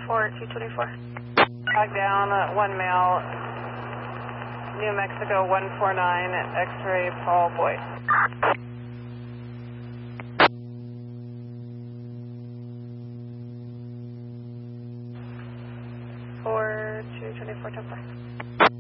4224. Log down, 1 male, New Mexico 149, X-ray Paul Boyd. For 224 Temple.